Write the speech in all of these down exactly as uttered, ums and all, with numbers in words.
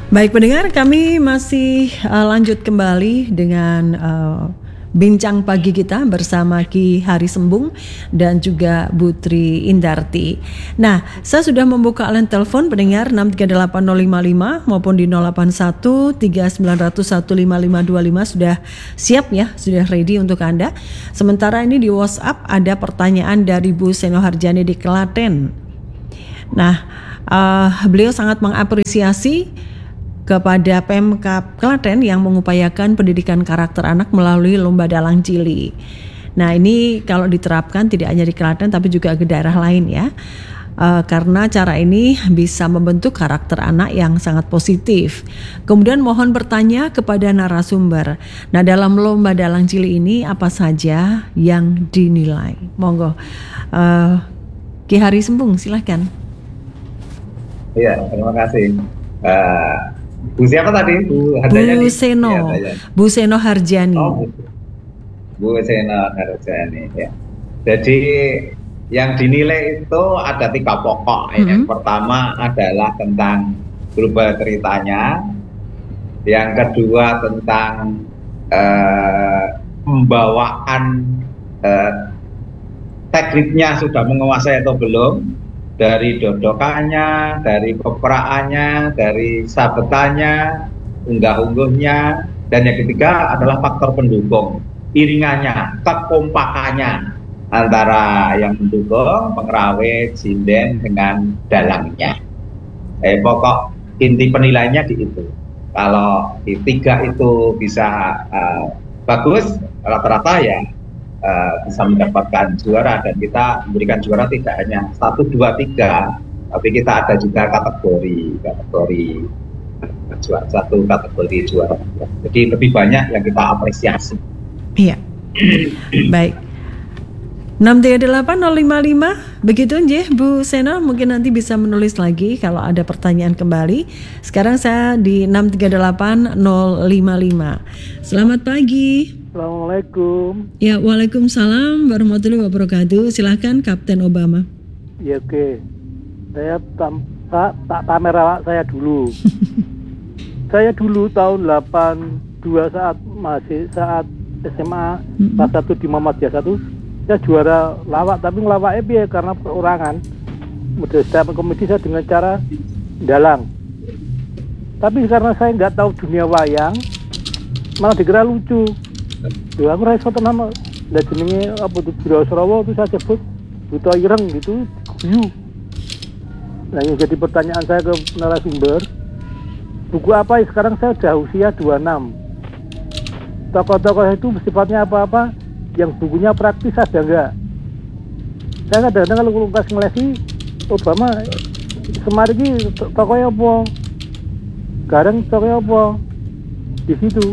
Baik pendengar, kami masih uh, lanjut kembali dengan uh, bincang pagi kita bersama Ki Hari Sembung dan juga Bu Tri Indarti. Nah, saya sudah membuka line telepon pendengar enam tiga delapan nol lima lima maupun di nol delapan satu tiga sembilan nol nol satu lima lima dua lima sudah siap ya, sudah ready untuk Anda. Sementara ini di WhatsApp ada pertanyaan dari Bu Seno Harjani di Klaten. Nah, uh, beliau sangat mengapresiasi kepada Pemkab Klaten yang mengupayakan pendidikan karakter anak melalui Lomba Dalang Cili. Nah, ini kalau diterapkan tidak hanya di Klaten tapi juga ke daerah lain ya. Uh, karena cara ini bisa membentuk karakter anak yang sangat positif. Kemudian mohon bertanya kepada narasumber. Nah, dalam Lomba Dalang Cili ini apa saja yang dinilai? Monggo. Uh, Ki Hari Sembung, silahkan. Iya, terima kasih. Uh, Bu siapa tadi? Bu Harjani. Bu Seno. Ya, Bu Seno Harjani. Oh, Bu, Bu Seno Harjani. Ya. Jadi yang dinilai itu ada tiga pokok. Mm-hmm. Yang pertama adalah tentang global ceritanya. Yang kedua tentang uh, pembawaan uh, tekniknya sudah menguasai atau belum. Dari dodokannya, dari pepraannya, dari sabetannya, unggah-ungguhnya, dan yang ketiga adalah faktor pendukung, iringannya, kekompakannya antara yang mendukung, pengrawit, sinden dengan dalangnya. Eh, pokok inti penilaiannya di itu. Kalau di tiga itu bisa uh, bagus, rata-rata ya Uh, bisa mendapatkan juara, dan kita memberikan juara tidak hanya satu, dua, tiga, tapi kita ada juga kategori kategori juara satu, kategori juara. Jadi lebih banyak yang kita apresiasi. Iya. Baik. enam tiga delapan nol lima lima begitu nggih Bu Seno, mungkin nanti bisa menulis lagi kalau ada pertanyaan kembali. Sekarang saya di enam tiga delapan nol lima lima. Selamat pagi. Assalamualaikum. Ya, waalaikumsalam warahmatullahi wabarakatuh. Silahkan Kapten Obama. Ya, oke. Saya tam, tak, tak pamer awak saya dulu. Saya dulu tahun delapan puluh dua saat masih saat S M A mm-hmm. kelas satu di Muhammadiyah satu, saya juara lawak, tapi ngelawaknya piye karena perorangan. Model stand komedi saya dengan cara dalang. Tapi karena saya nggak tahu dunia wayang, malah dikira lucu. Ya aku rasa tenan lah jenenge apa tuh Biro Surawa itu saya sebut buta ireng gitu, guyu. Nah, yang jadi pertanyaan saya ke narasumber, buku apa ya? Sekarang saya sudah usia dua puluh enam. Tokoh-tokoh itu sifatnya apa-apa yang bukunya praktis ada enggak? Saya kadang-kadang kalau pas ngelesi Obama semari ini tokohnya apa? Gareng tokohnya apa? Di situ.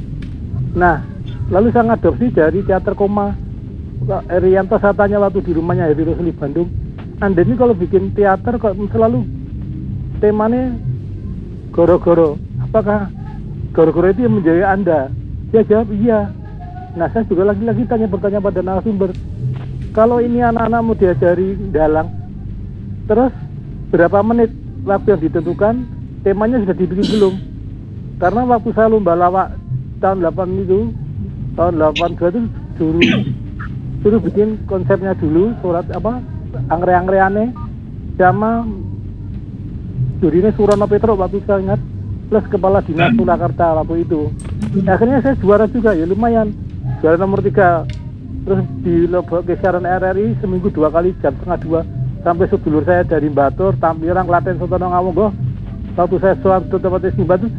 Nah, lalu saya ngadopsi dari teater koma. Erianto saya tanya waktu di rumahnya Heri Rosli Bandung, Anda ini kalau bikin teater kok selalu temanya goro-goro, apakah goro-goro itu yang menjadi Anda? Dia jawab iya. Nah, saya juga lagi-lagi tanya bertanya pada narasumber, kalau ini anak-anak mau diajari dalang, terus berapa menit waktu yang ditentukan, temanya sudah dibikin belum? Karena waktu saya lomba lawak tahun delapan itu, tahun delapan dua itu suruh suruh bikin konsepnya dulu, surat apa angre-angreane sama jurinya Surono Petro waktu saya ingat, plus kepala dinas Surakarta waktu itu. Akhirnya saya juara juga, ya lumayan, juara nomor tiga. Terus di lomba kesaran R R I seminggu dua kali jam setengah dua, sampai sedulur saya dari Batur, Tampirang, Klaten, Sotono Ngawonggo, waktu saya suatu tempat di Batu,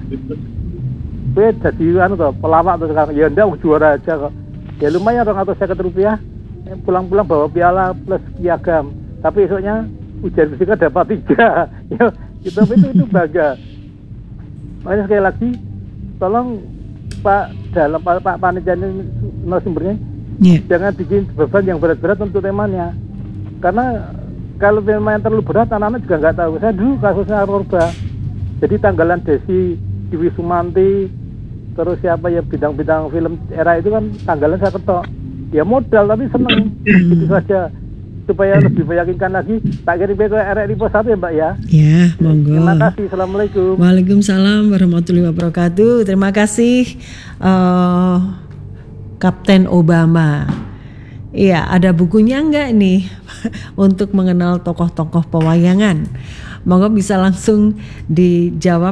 gue jadi anu toh pelawak tuh sekarang, ya ndak juara aja kok. Ya lumayan orang atau saya rupiah, pulang-pulang bawa piala plus piagam. Tapi esoknya ujian fisika dapat tiga. Ya itu itu itu bangga. Makanya sekali lagi, tolong Pak dalam Pak, Pak panitia narasumbernya, yeah. jangan bikin beban yang berat-berat untuk temanya. Karena kalau tema yang terlalu berat, anak-anak juga nggak tahu. Saya dulu kasusnya narkoba. Jadi tanggalan Desi, Dewi Sumanti, terus siapa ya bidang-bidang film era itu kan tanggalan saya ketok. Ya modal tapi seneng gitu saja. supaya lebih meyakinkan lagi, tak kirim ke R R Info satu ya Mbak ya. Ya, monggo. Terima kasih. Assalamualaikum. Waalaikumsalam warahmatullahi wabarakatuh. Terima kasih uh, Kapten Obama. Iya, ada bukunya enggak nih untuk mengenal tokoh-tokoh pewayangan? Monggo bisa langsung dijawab.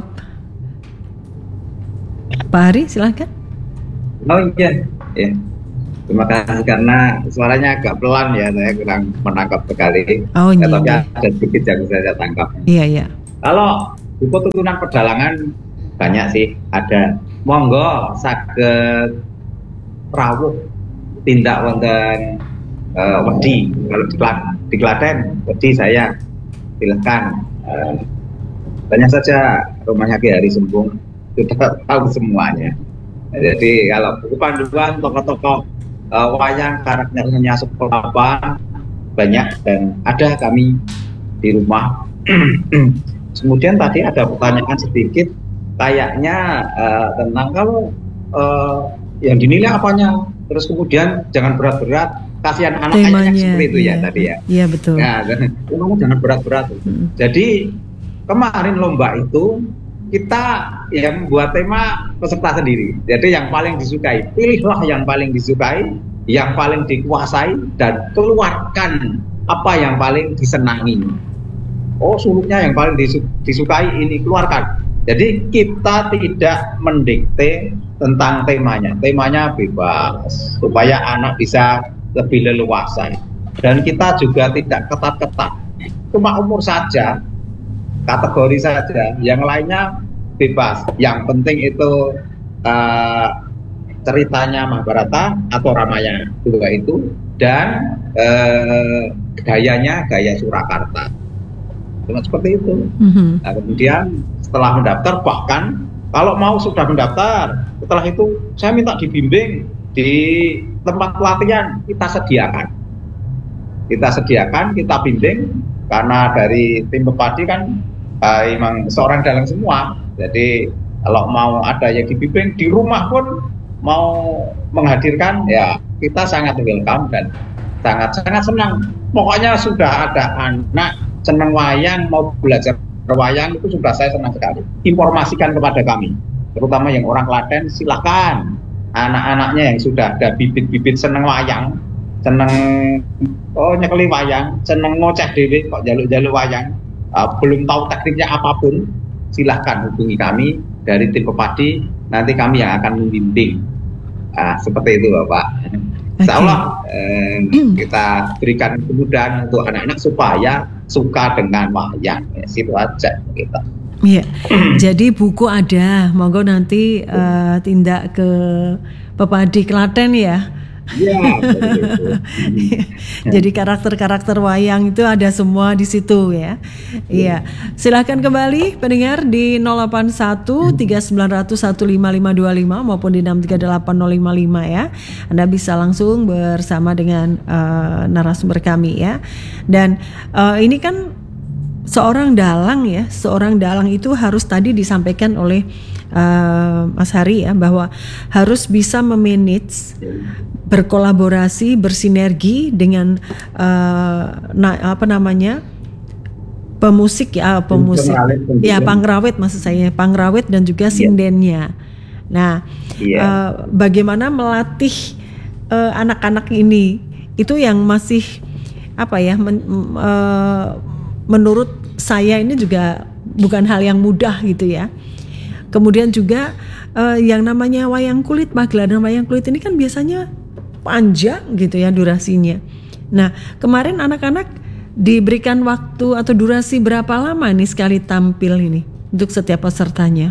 Pak Hari, silakan. Oh iya, ya. Terima kasih karena suaranya agak pelan ya, saya kurang menangkap sekali. Oh iya. Tapi ada sedikit yang bisa saya tangkap. Iya iya. Kalau buku tuntunan perdalangan banyak sih, ada. Monggo saged rawuh tindak wonten uh, wedi. Kalau di, di Klaten wedi saya silakan. Uh, banyak saja rumahnya Ki Hari Sembung sudah tahu semuanya. Jadi kalau buku panduan tokoh-tokoh uh, wayang karakternya seperti apa banyak dan ada kami di rumah. Kemudian tadi ada pertanyaan sedikit kayaknya uh, tentang kalau uh, yang dinilai apanya, terus kemudian jangan berat-berat, kasihan anak kayaknya seperti itu iya. ya tadi ya. Iya betul. Nah, jangan berat-berat. Hmm. Jadi kemarin lomba itu kita yang membuat tema peserta sendiri. Jadi yang paling disukai, pilihlah yang paling disukai, yang paling dikuasai, dan keluarkan apa yang paling disenangi. Oh, suluknya yang paling disukai ini, keluarkan. Jadi kita tidak mendikte tentang temanya. Temanya bebas, supaya anak bisa lebih leluasa. Dan kita juga tidak ketat-ketat. Cuma umur saja, kategori saja, yang lainnya bebas. Yang penting itu uh, ceritanya Mahabharata atau Ramayana, dua itu, dan uh, gayanya gaya Surakarta. Cuma seperti itu. Mm-hmm. Nah, kemudian setelah mendaftar, bahkan kalau mau sudah mendaftar, setelah itu saya minta dibimbing di tempat pelatihan, kita sediakan. Kita sediakan, kita bimbing, karena dari tim Pepadi kan uh, emang seorang dalang semua. Jadi kalau mau ada yang dibimbing di rumah pun mau menghadirkan, ya kita sangat welcome dan sangat-sangat senang. Pokoknya sudah ada anak senang wayang, mau belajar wayang, itu sudah saya senang sekali. Informasikan kepada kami, terutama yang orang Klaten, silahkan anak-anaknya yang sudah ada bibit-bibit senang wayang, senang oh nyekeli wayang, senang ngoceh dewe kok jaluk-jaluk wayang, uh, belum tahu tekniknya apapun, silahkan hubungi kami dari tim Pepadi, nanti kami yang akan membimbing. Uh, seperti itu Bapak. Insya Allah eh, kita berikan kemudahan untuk anak-anak supaya suka dengan wayang. Ya, situ aja kita. Iya. Jadi buku ada, monggo nanti uh, tindak ke Pepadi Klaten ya. Iya. Jadi karakter-karakter wayang itu ada semua di situ ya. Iya. Silakan kembali pendengar di nol delapan satu tiga sembilan nol nol satu lima lima dua lima maupun di enam tiga delapan nol lima lima ya. Anda bisa langsung bersama dengan uh, narasumber kami ya. Dan uh, ini kan seorang dalang ya, seorang dalang itu harus tadi disampaikan oleh uh, Mas Hari ya, bahwa harus bisa memanage, berkolaborasi, bersinergi dengan uh, na, apa namanya pemusik ya, pemusik ya, pangrawit maksud saya, pangrawit dan juga sindennya. Nah, yeah. uh, bagaimana melatih uh, anak-anak ini itu yang masih apa ya, men, uh, menurut saya ini juga bukan hal yang mudah gitu ya. Kemudian juga uh, yang namanya wayang kulit, pagelaran wayang kulit ini kan biasanya panjang gitu ya durasinya. Nah, kemarin anak-anak diberikan waktu atau durasi berapa lama nih sekali tampil ini untuk setiap pesertanya?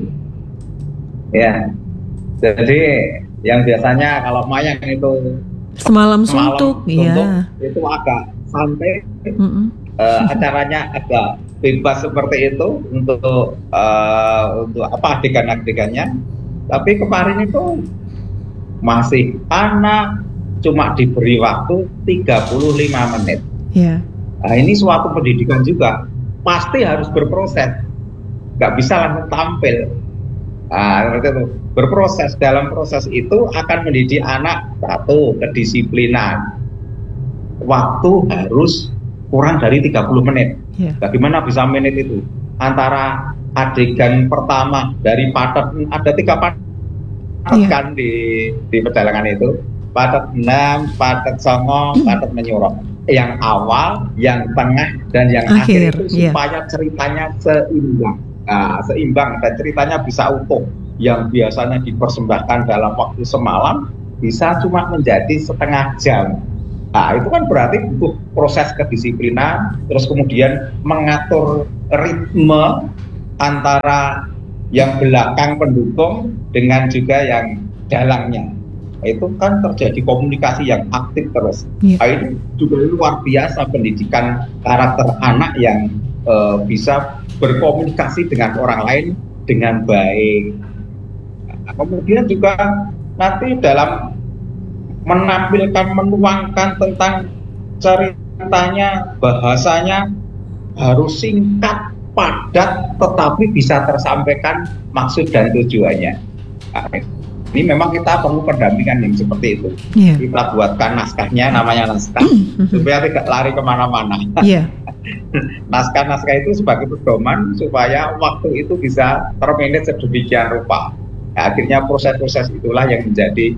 Ya, jadi yang biasanya kalau wayang itu semalam suntuk, ya. Itu agak santai. Uh, acaranya agak bebas seperti itu untuk uh, untuk apa adegan-adegannya. Tapi kemarin itu masih anak cuma diberi waktu tiga puluh lima menit. Yeah. Nah, ini suatu pendidikan juga, pasti harus berproses, nggak bisa langsung tampil. Nah, itu berproses. Dalam proses itu akan mendidik anak satu kedisiplinan, waktu harus kurang dari tiga puluh menit. Yeah. Bagaimana bisa menit itu? Antara adegan pertama dari padat, ada tiga padat yeah. kan di di pedalangan itu, padat enam, padat songo, padat menyurok. Yang awal, yang tengah, dan yang akhir, akhir itu supaya yeah. ceritanya seimbang. Nah, seimbang dan ceritanya bisa utuh. Yang biasanya dipersembahkan dalam waktu semalam bisa cuma menjadi setengah jam. Nah, itu kan berarti butuh proses kedisiplinan, terus kemudian mengatur ritme antara yang belakang pendukung dengan juga yang dalangnya. Itu kan terjadi komunikasi yang aktif terus. Yeah. Nah, itu juga luar biasa pendidikan karakter anak yang uh, bisa berkomunikasi dengan orang lain dengan baik. Nah, kemudian juga nanti dalam menampilkan, menuangkan tentang ceritanya, bahasanya harus singkat, padat, tetapi bisa tersampaikan maksud dan tujuannya. Nah, ini memang kita perlu pendampingan yang seperti itu. Yeah. Kita buatkan naskahnya, namanya naskah, supaya tidak lari kemana-mana. Yeah. Naskah-naskah itu sebagai pedoman supaya waktu itu bisa termanage sedemikian rupa. Nah, akhirnya proses-proses itulah yang menjadi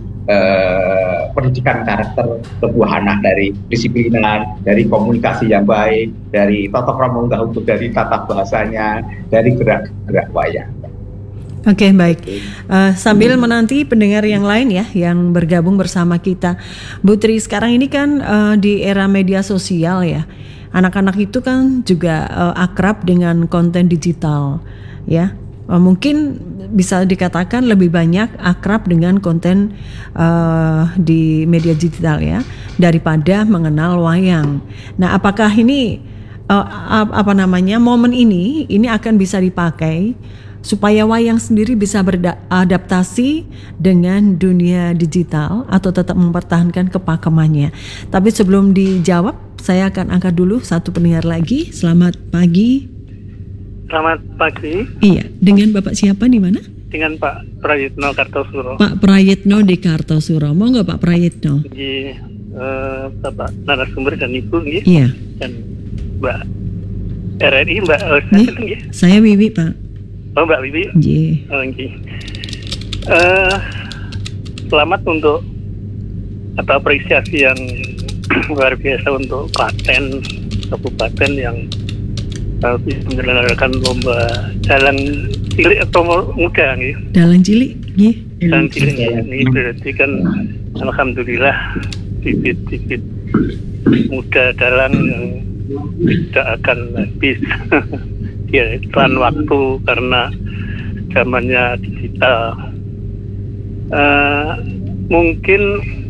uh, pendidikan karakter sebuah anak, dari disiplinan, dari komunikasi yang baik, dari tata krama untuk dari tata bahasanya, dari gerak-gerak wayang. Oke, okay, baik. Uh, sambil menanti pendengar yang lain ya yang bergabung bersama kita, Bu Tri, sekarang ini kan uh, di era media sosial ya, anak-anak itu kan juga uh, akrab dengan konten digital, ya. Uh, mungkin bisa dikatakan lebih banyak akrab dengan konten uh, di media digital ya daripada mengenal wayang. Nah, apakah ini uh, apa namanya momen ini ini akan bisa dipakai supaya wayang sendiri bisa beradaptasi dengan dunia digital atau tetap mempertahankan kepakemannya? Tapi sebelum dijawab, saya akan angkat dulu satu pendengar lagi. Selamat pagi. Selamat pagi. Iya, dengan Bapak siapa di mana? Dengan Pak Prayitno Kartosuro. Pak Prayitno di Kartosuro. Mau nggak Pak Prayitno? Di uh, Bapak narasumber dan Ibu, nggih. Iya. Dan Mbak R R I, Mbak. Uh, nggih. Saya Wiwi, Pak. Oh, Mbak Wiwi. Nggih. Oh, nggih. Uh, selamat untuk atau apresiasi yang luar biasa untuk Klaten, kabupaten yang uh, bisa menyelenggarakan lomba dalang cilik atau muda nih. Dalang cilik, nggih. Dalang cilik ini berarti kan alhamdulillah bibit-bibit muda dalang yang tidak akan habis ya iklan waktu karena zamannya digital. Uh, mungkin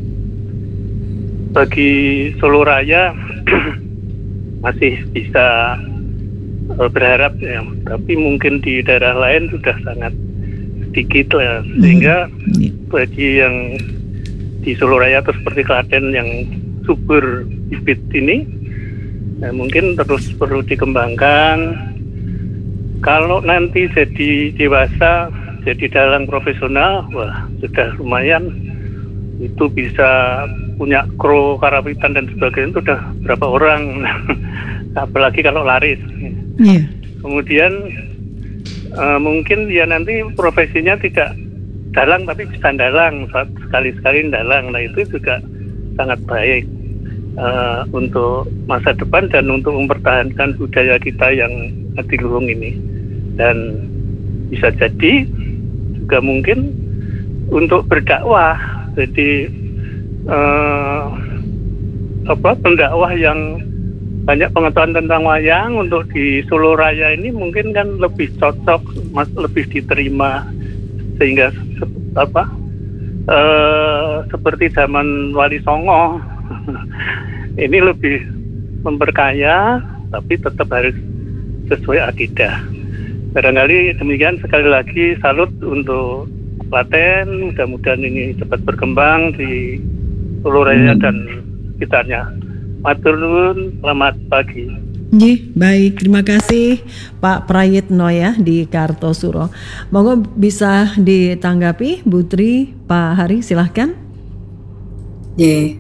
bagi Solo Raya masih bisa uh, berharap ya, tapi mungkin di daerah lain sudah sangat sedikit lah, sehingga bagi yang di Solo Raya atau seperti Klaten yang subur bibit ini ya, mungkin terus perlu dikembangkan. Kalau nanti jadi dewasa, jadi dalang profesional, wah sudah lumayan, itu bisa punya kru, karawitan dan sebagainya, itu udah berapa orang, apalagi kalau laris. Yeah. Kemudian uh, mungkin ya nanti profesinya tidak dalang tapi bisa dalang, sekali-sekali dalang, nah itu juga sangat baik uh, untuk masa depan dan untuk mempertahankan budaya kita yang adiluhung ini. Dan bisa jadi juga mungkin untuk berdakwah, jadi Uh, apa pendakwah yang banyak pengetahuan tentang wayang untuk di Solo Raya ini mungkin kan lebih cocok, mas, lebih diterima, sehingga se- apa uh, seperti zaman Wali Songo ini lebih memperkaya tapi tetap harus sesuai akidah. Barangkali demikian. Sekali lagi salut untuk Klaten, mudah-mudahan ini cepat berkembang di Solo Raya hmm. dan sekitarnya. Matur nuwun, selamat pagi. Nggih, baik, terima kasih Pak Prayitno ya di Kartosuro. Monggo bisa ditanggapi Bu Tri, Pak Hari, silahkan. Nggih.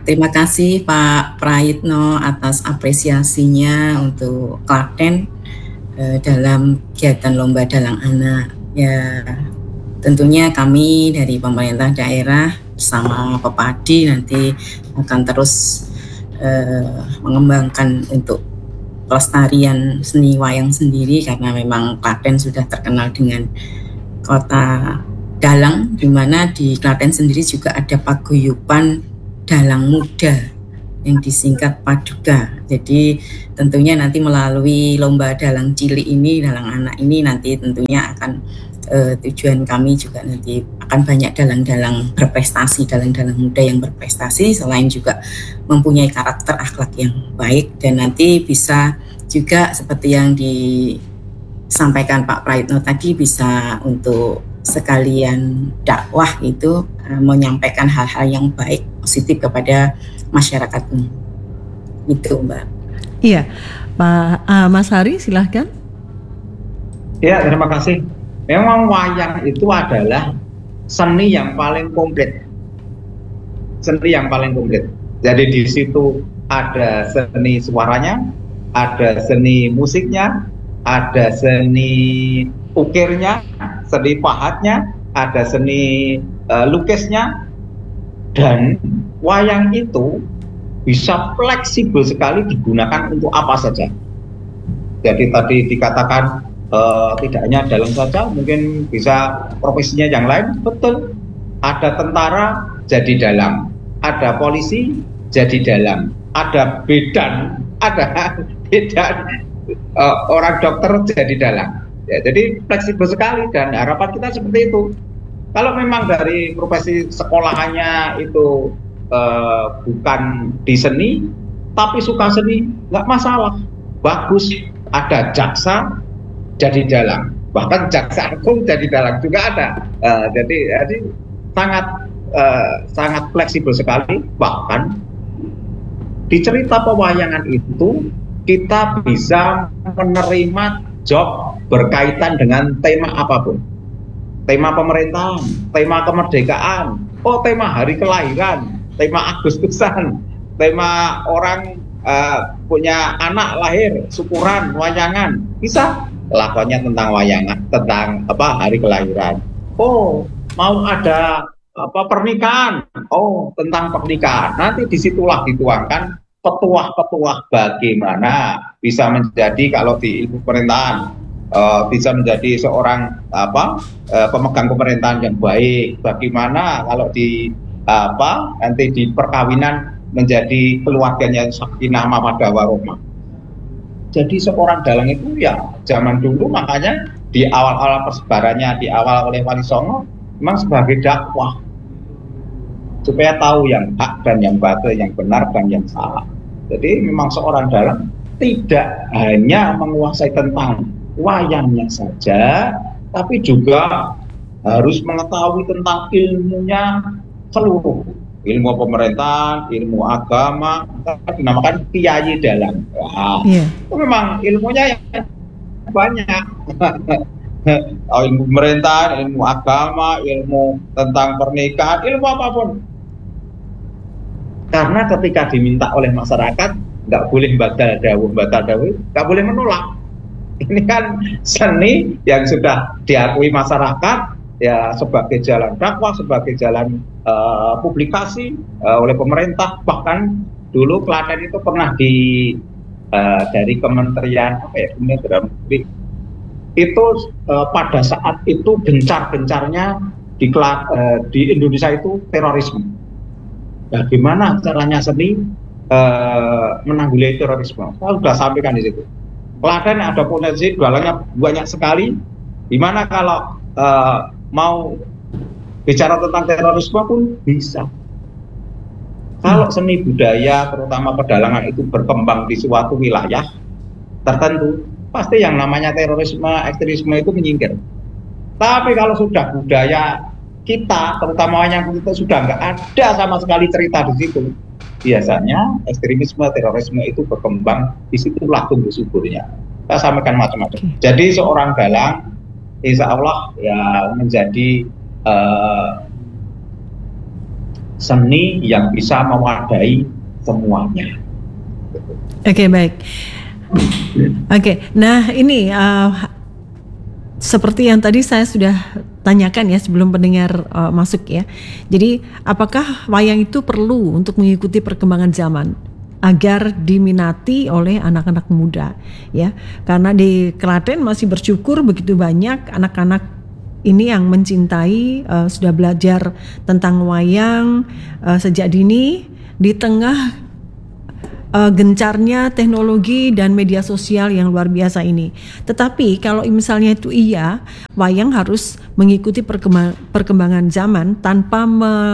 terima kasih Pak Praitno atas apresiasinya untuk Klaten eh, dalam kegiatan lomba dalang anak. Ya, tentunya kami dari pemerintah daerah bersama Pepadi nanti akan terus eh, mengembangkan untuk pelestarian seni wayang sendiri, karena memang Klaten sudah terkenal dengan kota dalang, di mana di Klaten sendiri juga ada paguyuban dalang muda yang disingkat Paduka. Jadi tentunya nanti melalui lomba dalang cilik ini, dalang anak ini nanti tentunya akan eh, tujuan kami juga nanti akan banyak dalang-dalang berprestasi, dalang-dalang muda yang berprestasi, selain juga mempunyai karakter akhlak yang baik, dan nanti bisa juga seperti yang disampaikan Pak Praitno tadi, bisa untuk sekalian dakwah itu uh, menyampaikan hal-hal yang baik positif kepada masyarakat umum. Itu Mbak. Iya, Pak uh, Mas Hari silahkan. Ya, terima kasih. Memang wayang itu adalah seni yang paling komplit, seni yang paling komplit. Jadi di situ ada seni suaranya, ada seni musiknya, ada seni ukirnya, seni pahatnya, ada seni uh, lukisnya, dan wayang itu bisa fleksibel sekali digunakan untuk apa saja. Jadi tadi dikatakan uh, tidak hanya dalang saja, mungkin bisa profesinya yang lain, betul. Ada tentara jadi dalang, ada polisi jadi dalang, ada bidan, ada bidan, uh, orang dokter jadi dalang. Ya, jadi fleksibel sekali, dan harapan kita seperti itu. Kalau memang dari profesi sekolahannya itu eh, bukan di seni, tapi suka seni, nggak masalah, bagus. Ada jaksa jadi dalang, bahkan jaksa agung jadi dalang juga ada. Eh, jadi, jadi sangat eh, sangat fleksibel sekali. Bahkan di cerita pewayangan itu kita bisa menerima job berkaitan dengan tema apapun, tema pemerintahan, tema kemerdekaan, oh tema hari kelahiran, tema Agustusan, tema orang uh, punya anak lahir, syukuran, wayangan, bisa lakonnya tentang wayangan, tentang apa hari kelahiran. Oh mau ada apa pernikahan, oh tentang pernikahan, nanti disitulah dituangkan petuah-petuah bagaimana bisa menjadi, kalau di ilmu pemerintahan uh, bisa menjadi seorang apa uh, pemegang pemerintahan yang baik, bagaimana kalau di uh, apa nanti di perkawinan menjadi keluarganya sakinah mawaddah warahmah. Jadi seorang dalang itu ya zaman dulu, makanya di awal-awal persebarannya, di awal oleh Wali Songo memang sebagai dakwah, supaya tahu yang hak dan yang batil, yang benar dan yang salah. Jadi memang seorang dalang tidak hanya menguasai tentang wayangnya saja, tapi juga harus mengetahui tentang ilmunya seluruh, ilmu pemerintahan, ilmu agama, dinamakan kiai dalang. Wah, yeah. Itu memang ilmunya yang banyak. Ilmu pemerintahan, ilmu agama, ilmu tentang pernikahan, ilmu apapun. Karena ketika diminta oleh masyarakat, nggak boleh batal dawuh, batal dawuh, nggak boleh menolak. Ini kan seni yang sudah diakui masyarakat ya sebagai jalan dakwah, sebagai jalan uh, publikasi uh, oleh pemerintah. Bahkan dulu Klaten itu pernah di uh, dari Kementerian apa ya, Kementerian itu uh, pada saat itu gencar-gencarnya di, uh, di Indonesia itu terorisme. Bagaimana caranya seni uh, menanggulangi terorisme? Saya sudah sampaikan di situ. Klaten ada potensi dalangnya banyak sekali. Dimana kalau uh, mau bicara tentang terorisme pun bisa. Kalau seni budaya, terutama pedalangan itu berkembang di suatu wilayah tertentu, pasti yang namanya terorisme, ekstremisme itu menyingkir. Tapi kalau sudah budaya kita, terutama yang itu sudah nggak ada sama sekali cerita di situ, biasanya ekstremisme, terorisme itu berkembang, disitulah tumbuh suburnya. Saya sampaikan macam-macam. Jadi seorang dalang, insya Allah ya menjadi uh, seni yang bisa mewadai semuanya. Oke, okay, baik. Oke, okay. Nah ini uh, seperti yang tadi saya sudah tanyakan ya sebelum pendengar uh, masuk ya. Jadi apakah wayang itu perlu untuk mengikuti perkembangan zaman agar diminati oleh anak-anak muda ya? Karena di Klaten masih bersyukur begitu banyak anak-anak ini yang mencintai, uh, sudah belajar tentang wayang uh, sejak dini di tengah Uh, gencarnya teknologi dan media sosial yang luar biasa ini. Tetapi kalau misalnya itu iya, wayang harus mengikuti perkembang, perkembangan zaman tanpa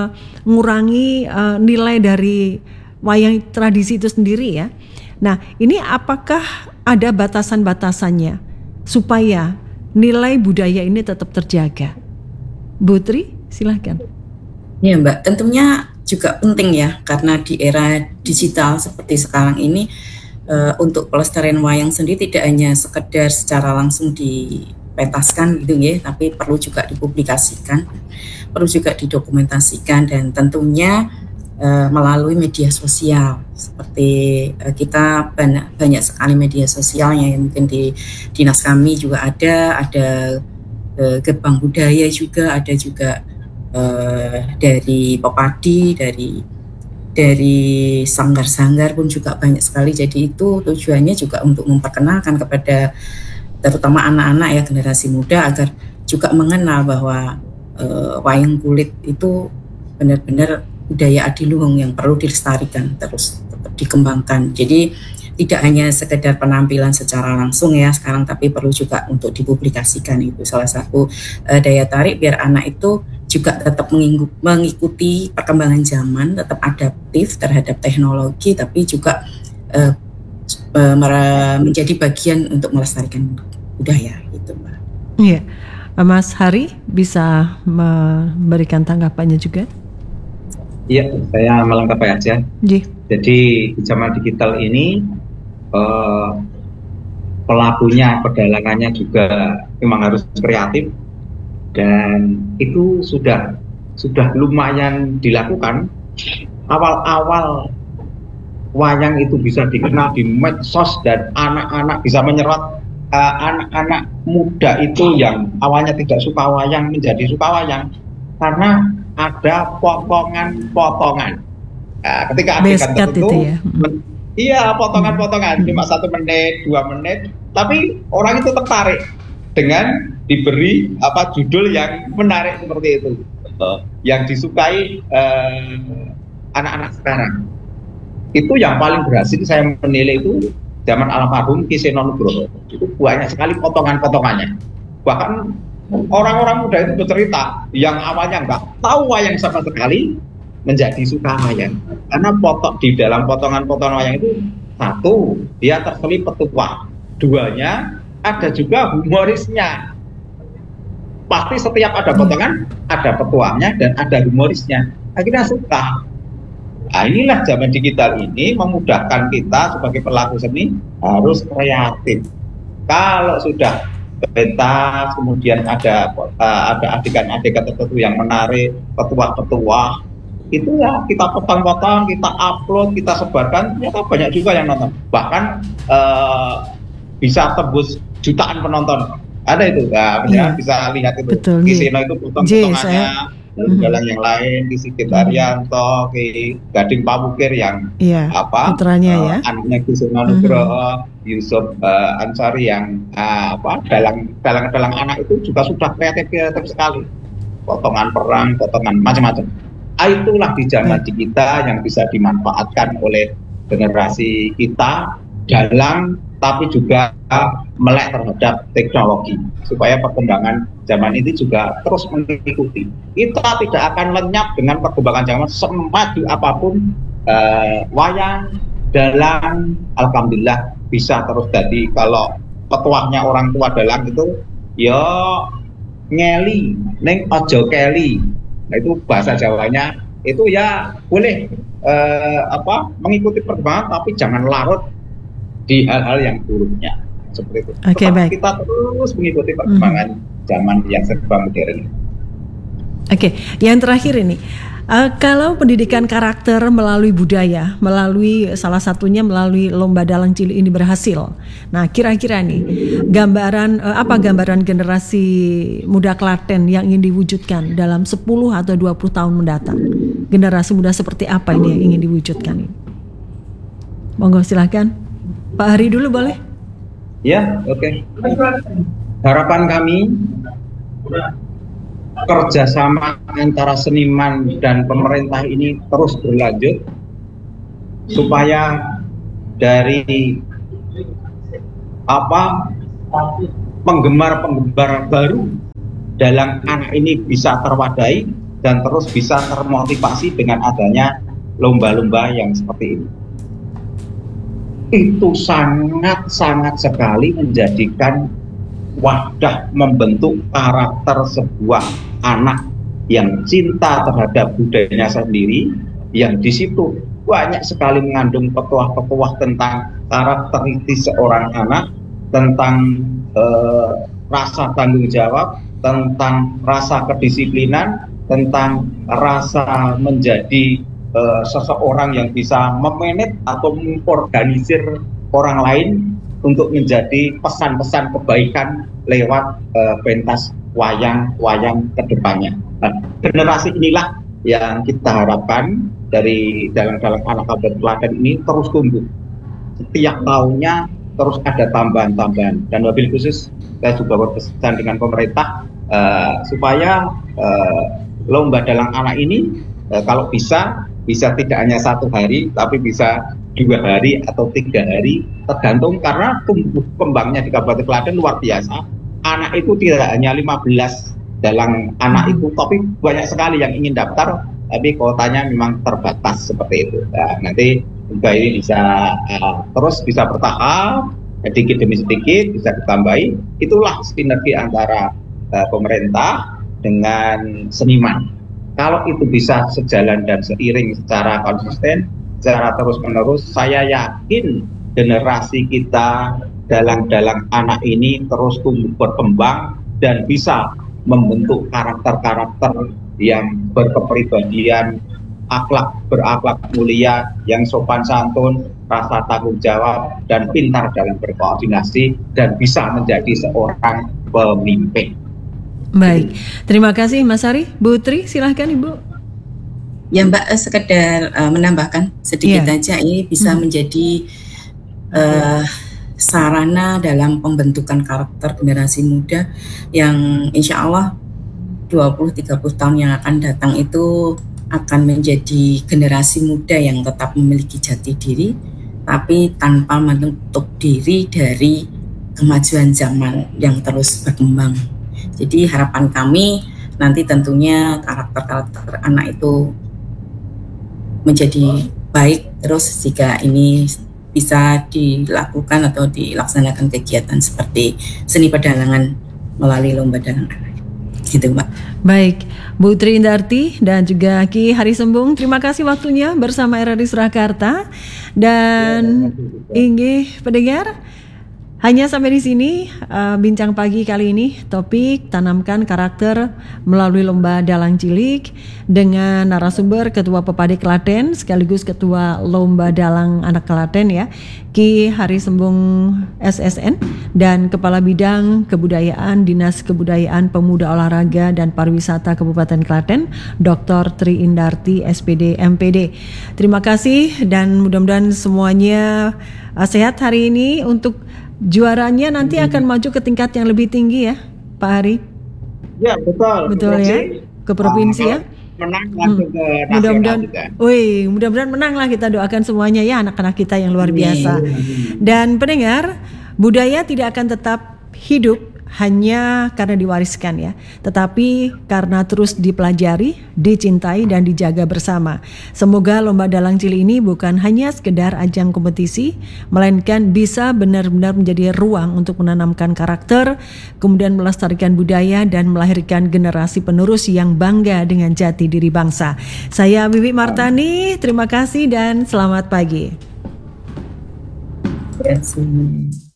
mengurangi uh, nilai dari wayang tradisi itu sendiri ya. Nah, ini apakah ada batasan-batasannya supaya nilai budaya ini tetap terjaga? Bu Tri, silahkan. Ya Mbak, tentunya juga penting ya, karena di era digital seperti sekarang ini uh, untuk pelestarian wayang sendiri tidak hanya sekedar secara langsung dipentaskan gitu ya, tapi perlu juga dipublikasikan, perlu juga didokumentasikan, dan tentunya uh, melalui media sosial seperti uh, kita banyak, banyak sekali media sosialnya yang mungkin di dinas kami juga ada, ada uh, gerbang budaya juga, ada juga Uh, dari Pepadi, dari dari sanggar-sanggar pun juga banyak sekali. Jadi itu tujuannya juga untuk memperkenalkan kepada terutama anak-anak ya, generasi muda, agar juga mengenal bahwa uh, wayang kulit itu benar-benar budaya adiluhung yang perlu dilestarikan, terus tetap dikembangkan. Jadi tidak hanya sekedar penampilan secara langsung ya sekarang, tapi perlu juga untuk dipublikasikan. Itu salah satu uh, daya tarik biar anak itu juga tetap mengikuti perkembangan zaman, tetap adaptif terhadap teknologi, tapi juga uh, uh, menjadi bagian untuk melestarikan budaya gitu, Mbak. Iya, Mas Hari bisa memberikan tanggapannya juga? Iya, saya melengkapi aja. Ji. Jadi di zaman digital ini uh, pelakunya, pedalangannya juga memang harus kreatif. Dan itu sudah sudah lumayan dilakukan. Awal-awal wayang itu bisa dikenal di medsos dan anak-anak bisa menyerot uh, anak-anak muda itu yang awalnya tidak suka wayang menjadi suka wayang karena ada potongan-potongan. Nah, ketika adegan tertentu, ya. men- iya potongan-potongan cuma satu menit, dua menit, tapi orang itu tertarik dengan diberi apa judul yang menarik seperti itu, uh, yang disukai uh, anak-anak sekarang. Itu yang paling berhasil saya menilai itu zaman almarhum Ki Seno Nugroho. Itu banyak sekali potongan-potongannya. Bahkan orang-orang muda itu bercerita yang awalnya nggak tahu wayang sama sekali menjadi suka wayang karena potok di dalam potongan-potongan wayang itu, satu dia terselip petuah, duanya ada juga humorisnya. Pasti setiap ada potongan ada petuahnya dan ada humorisnya, akhirnya suka. Nah, inilah zaman digital ini memudahkan kita sebagai pelaku seni harus kreatif. Kalau sudah pentas, kemudian ada uh, ada adegan-adegan tertentu yang menarik, petuah-petuah, itu ya kita potong-potong, kita upload, kita sebarkan, ternyata banyak juga yang nonton. Bahkan uh, bisa tembus jutaan penonton. Ada itu, nah, ya, bisa lihat itu. Betul, Ki Seno itu potong-potongannya, lalu jalan yang lain, Ki Sigit Haryanto, Ki Gading Pamukir yang iya, apa? Putranya uh, ya. Anaknya Ki Seno Nugroho, Yusuf uh, Ansari yang uh, apa? Dalang dalang-dalang anak itu juga sudah kreatif-kreatif sekali. Potongan perang, potongan macam-macam. Ah, itulah di zaman Baik. kita yang bisa dimanfaatkan oleh generasi kita dalam tapi juga melek terhadap teknologi supaya perkembangan zaman ini juga terus mengikuti. Kita tidak akan lenyap dengan perkembangan zaman semaju apapun. eh, wayang, dalang, alhamdulillah bisa terus jadi. Kalau petuahnya orang tua dalang itu ya ngeli neng ojo keli. Nah, itu bahasa Jawanya itu ya boleh eh, apa mengikuti perkembangan tapi jangan larut di hal-hal yang buruknya seperti itu. Oke, baik. Kita terus mengikuti perkembangan hmm. zaman yang serba modern. Oke, yang terakhir ini Uh, kalau pendidikan karakter melalui budaya, melalui salah satunya melalui lomba dalang cilik ini berhasil. Nah, kira-kira nih gambaran uh, apa gambaran generasi muda Klaten yang ingin diwujudkan dalam sepuluh atau dua puluh tahun mendatang? Generasi muda seperti apa ini yang ingin diwujudkan ini? Monggo silakan. Pak Hari dulu boleh? Ya, oke. Okay. Harapan kami kerjasama antara seniman dan pemerintah ini terus berlanjut supaya dari apa penggemar-penggemar baru dalang anak ini bisa terwadai dan terus bisa termotivasi dengan adanya lomba-lomba yang seperti ini. Itu sangat-sangat sekali menjadikan wadah membentuk karakter sebuah anak yang cinta terhadap budayanya sendiri, yang di situ banyak sekali mengandung petuah-petuah tentang karakteristik seorang anak, tentang eh, rasa tanggung jawab, tentang rasa kedisiplinan, tentang rasa menjadi eh, seseorang yang bisa memanage atau mengorganisir orang lain untuk menjadi pesan-pesan kebaikan lewat uh, pentas wayang-wayang kedepannya. Nah, generasi inilah yang kita harapkan dari dalang-dalang anak Kabupaten Klaten ini terus tumbuh. Setiap tahunnya terus ada tambahan-tambahan. Dan wabil khusus saya juga berpesan dengan pemerintah uh, supaya uh, lomba dalang anak ini uh, kalau bisa bisa tidak hanya satu hari, tapi bisa dua hari atau tiga hari, tergantung karena tumbuh kembangnya di Kabupaten Klaten luar biasa. Anak itu tidak hanya lima belas dalang anak itu, tapi banyak sekali yang ingin daftar, tapi kuotanya memang terbatas seperti itu. Nah, nanti juga ini bisa uh, terus bisa bertahap, sedikit demi sedikit bisa ditambahi. Itulah sinergi antara uh, pemerintah dengan seniman. Kalau itu bisa sejalan dan seiring secara konsisten, secara terus-menerus, saya yakin generasi kita dalang-dalang anak ini terus tumbuh berkembang dan bisa membentuk karakter-karakter yang berkepribadian, akhlak berakhlak mulia, yang sopan santun, rasa tanggung jawab, dan pintar dalam berkoordinasi, dan bisa menjadi seorang pemimpin. Baik, terima kasih Mas Ari. Bu Tri, silahkan Ibu. Ya Mbak, sekedar uh, menambahkan sedikit yeah. aja, ini bisa hmm. menjadi uh, sarana dalam pembentukan karakter generasi muda yang insya Allah dua puluh sampai tiga puluh tahun yang akan datang itu akan menjadi generasi muda yang tetap memiliki jati diri, tapi tanpa menutup diri dari kemajuan zaman yang terus berkembang. Jadi harapan kami nanti tentunya karakter-karakter anak itu menjadi baik terus jika ini bisa dilakukan atau dilaksanakan kegiatan seperti seni pedalangan melalui lomba dalang anak. Gitu Mbak. Baik, Bu Tri Indarti dan juga Ki Hari Sembung, terima kasih waktunya bersama R R I Surakarta. Dan inggih pendengar, hanya sampai di sini uh, bincang pagi kali ini, topik tanamkan karakter melalui lomba dalang cilik dengan narasumber Ketua Pepadi Klaten sekaligus Ketua Lomba Dalang Anak Klaten ya, Ki Hari Sembung S S N, dan Kepala Bidang Kebudayaan Dinas Kebudayaan Pemuda Olahraga dan Pariwisata Kabupaten Klaten, Doktor Tri Indarti S P D M P D. Terima kasih dan mudah-mudahan semuanya uh, sehat hari ini. Untuk juaranya nanti akan maju ke tingkat yang lebih tinggi ya, Pak Hari? Ya betul. Betul ya, ke provinsi ya. Menang langsung ke hmm. nasional mudah-mudahan, juga. Wih, mudah-mudahan menang lah, kita doakan semuanya ya anak-anak kita yang luar biasa. Dan pendengar, budaya tidak akan tetap hidup hanya karena diwariskan ya, tetapi karena terus dipelajari, dicintai dan dijaga bersama. Semoga lomba dalang cilik ini bukan hanya sekedar ajang kompetisi, melainkan bisa benar-benar menjadi ruang untuk menanamkan karakter, kemudian melestarikan budaya dan melahirkan generasi penerus yang bangga dengan jati diri bangsa. Saya Wiwi Martani, terima kasih dan selamat pagi. Terima kasih.